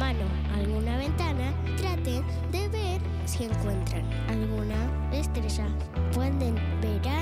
mano a alguna ventana, traten de ver si encuentran alguna destreza. Pueden ver